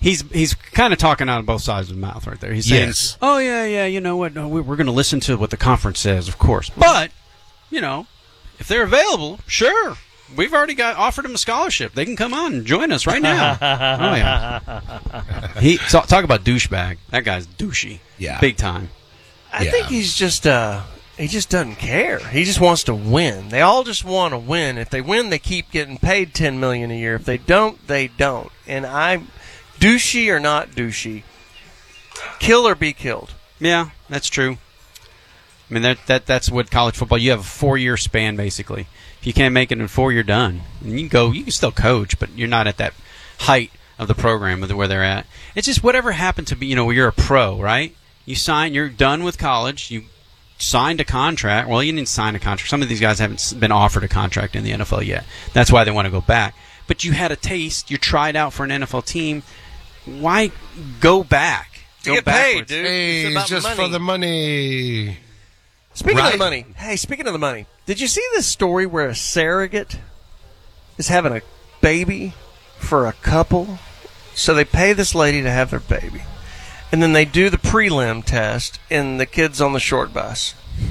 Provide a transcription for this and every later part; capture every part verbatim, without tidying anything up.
he's he's kind of talking out of both sides of the mouth right there. He's saying, yes. "Oh yeah, yeah, you know what? No, we- we're going to listen to what the conference says, of course. But you know, if they're available, sure. We've already got offered him a scholarship. They can come on and join us right now." Oh yeah. He so, talk about douchebag. That guy's douchey. Yeah. Big time. I Yeah. think he's just uh he just doesn't care. He just wants to win. They all just want to win. If they win, they keep getting paid ten million a year. If they don't, they don't. And I'm douchey or not douchey, kill or be killed. Yeah, that's true. I mean, that that that's what college football. You have a four-year span basically. If you can't make it in four, you're done. And you can go. You can still coach, but you're not at that height of the program of where they're at. It's just whatever happened to be. You know, you're a pro, right? You sign. You're done with college. You signed a contract. Well, you didn't sign a contract. Some of these guys haven't been offered a contract in the N F L yet. That's why they want to go back. But you had a taste. You tried out for an N F L team. Why go back? To Go get paid, backwards. dude. Hey, It's it's about just money. for the money. Speaking of Right. the money, hey, speaking of the money, did you see this story where a surrogate is having a baby for a couple? So they pay this lady to have their baby, and then they do the prelim test, and the kid's on the short bus.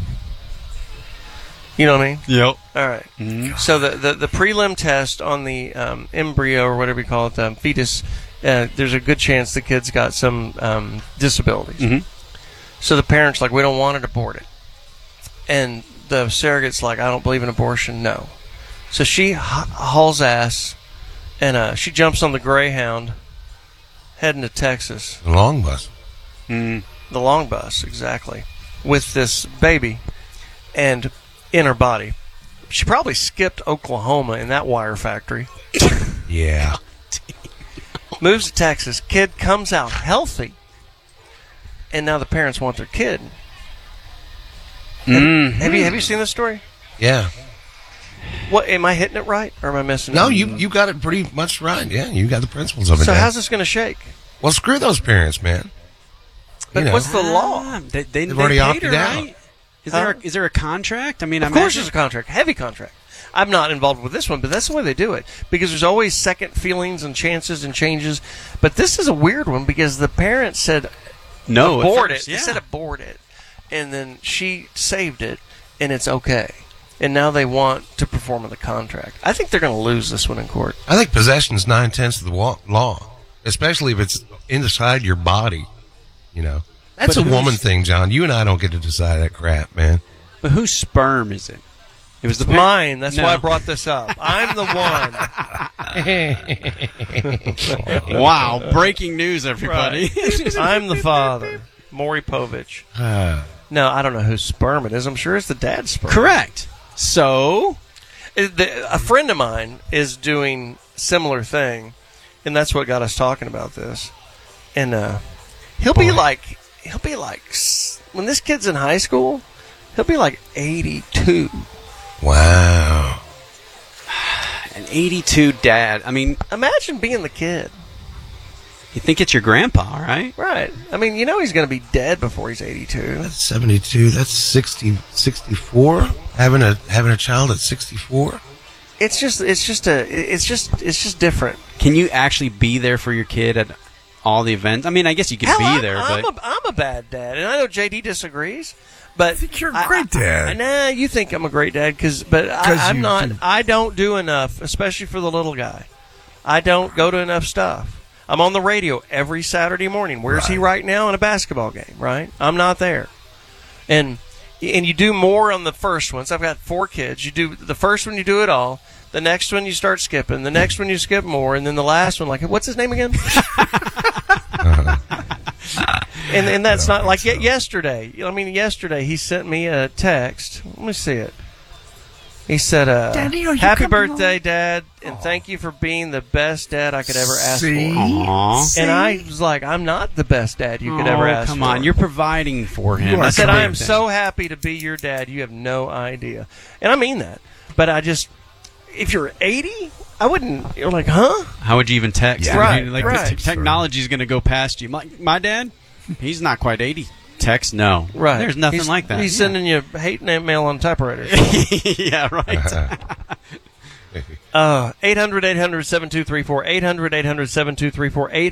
You know what I mean? Yep. All right. Mhm. So the, the, the prelim test on the um, embryo or whatever you call it, um, fetus, uh, there's a good chance the kid's got some um, disabilities. Mhm. So the parents like, we don't want to abort it. And the surrogate's like, I don't believe in abortion, no. So she h- hauls ass, and uh, she jumps on the Greyhound, heading to Texas. The long bus. Mm. The long bus, exactly, with this baby and in her body. She probably skipped Oklahoma in that wire factory. Yeah. Moves to Texas. Kid comes out healthy. And now the parents want their kid. Have, Mhm. have you have you seen this story? Yeah. What, am I hitting it right or am I missing No, it? you you got it pretty much right. Yeah, you got the principles of it. So down. how's this going to shake? Well, screw those parents, man. But You know. what's the law? Ah, they, they, They've they already paid opted her, out. right? Is Huh? there a, is there a contract? I mean, Of I'm course there's a contract. Heavy contract. I'm not involved with this one, but that's the way they do it. Because there's always second feelings and chances and changes. But this is a weird one because the parents said no abort at first, it. Yeah. They said abort it. And then she saved it, and it's okay. And now they want to perform on the contract. I think they're going to lose this one in court. I think possession's nine tenths of the wa- law, especially if it's inside your body. You know, that's But a who's- woman thing, John. You and I don't get to decide that crap, man. But whose sperm is it? It was the It's mine. That's No. why I brought this up. I'm the one. Wow, breaking news, everybody. I'm the father. Maury Povich. Uh, No, I don't know whose sperm it is. I'm sure it's the dad's sperm. Correct. So, It- the- A friend of mine is doing similar thing, and that's what got us talking about this. And uh, he'll be Boy. like, he'll be like, s- when this kid's in high school, he'll be like eighty-two. wow. an eighty-two dad. I mean, Imagine being the kid. you think it's your grandpa, right? Right. I mean, you know he's going to be dead before he's eighty-two. That's seventy-two. That's sixty, sixty-four. Having a having a child at sixty-four. It's just, it's just a, it's just, it's just different. Can you actually be there for your kid at all the events? I mean, I guess you could Hell, be I'm, there, I'm but a, I'm a bad dad, and I know J D disagrees. But I think you're a great dad. I, I, nah, you think I'm a great dad, cause, but 'Cause I, I'm you not. do. I don't do enough, especially for the little guy. I don't go to enough stuff. I'm on the radio every Saturday morning. Where's he Right. right now in a basketball game? Right, I'm not there. And and you do more on the first ones. I've got four kids. You do the first one, you do it all. The next one, you start skipping. The next one, you skip more, and then the last one, like, what's his name again? And and that's not like ye- yesterday. I mean, yesterday he sent me a text. Let me see it. He said, uh, Daddy, are you "Happy coming birthday, Dad, and thank you for being the best dad I could ever ask See? for." Aw. And I was like, "I'm not the best dad you could ever Oh, ask come for." on, you're providing for him. You are I said, That's "I am great. so happy to be your dad. You have no idea," and I mean that. But I just, if you're eighty, I wouldn't. You're like, huh? How would you even text? Yeah. I mean, Right, like right. the te- technology's going to go past you. My, my dad, he's not quite eighty. Text, no. Right. There's nothing He's- like that. He's Yeah. sending you hate mail on typewriter. yeah, right. Uh, eight hundred, eight hundred, seven two three four, eight hundred, eight hundred, seven two three four, eight